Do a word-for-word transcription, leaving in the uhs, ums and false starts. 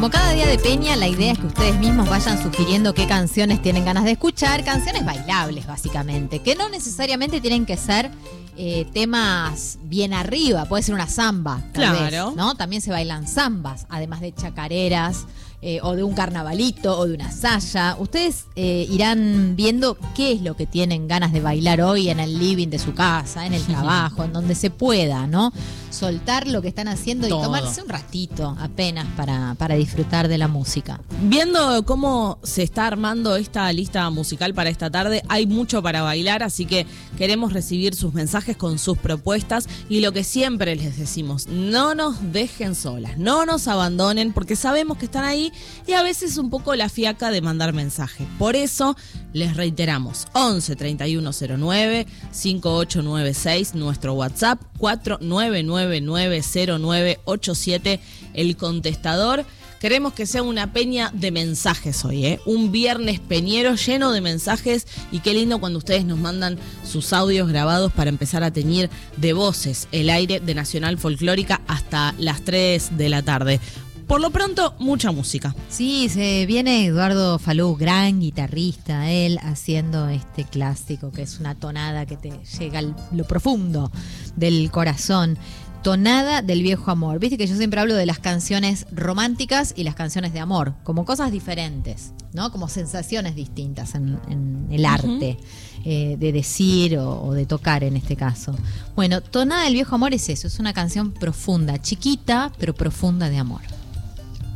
Como cada día de Peña, la idea es que ustedes mismos vayan sugiriendo qué canciones tienen ganas de escuchar, canciones bailables básicamente, que no necesariamente tienen que ser eh, temas bien arriba, puede ser una samba, tal Claro. vez, ¿no? También se bailan zambas, además de chacareras, eh, o de un carnavalito, o de una saya. Ustedes eh, irán viendo qué es lo que tienen ganas de bailar hoy en el living de su casa, en el trabajo, en donde se pueda, ¿no? Soltar lo que están haciendo Todo. y tomarse un ratito apenas para, para disfrutar de la música. Viendo cómo se está armando esta lista musical para esta tarde, hay mucho para bailar, así que queremos recibir sus mensajes con sus propuestas y lo que siempre les decimos, no nos dejen solas, no nos abandonen, porque sabemos que están ahí y a veces un poco la fiaca de mandar mensaje. Por eso les reiteramos, once treinta y uno cero nueve cincuenta y ocho noventa y seis, nuestro WhatsApp, cuatro nueve nueve nueve cero nueve ocho siete, el contestador. Queremos que sea una peña de mensajes hoy, ¿eh? Un viernes peñero lleno de mensajes y qué lindo cuando ustedes nos mandan sus audios grabados para empezar a teñir de voces el aire de Nacional Folclórica hasta las tres de la tarde. Por lo pronto, mucha música. Sí, se viene Eduardo Falú, gran guitarrista, él haciendo este clásico que es una tonada que te llega a lo profundo del corazón. Tonada del viejo amor. Viste que yo siempre hablo de las canciones románticas y las canciones de amor, como cosas diferentes, ¿no? Como sensaciones distintas en, en el arte, uh-huh. eh, de decir o, o de tocar en este caso. Bueno, Tonada del viejo amor es eso, es una canción profunda, chiquita, pero profunda de amor.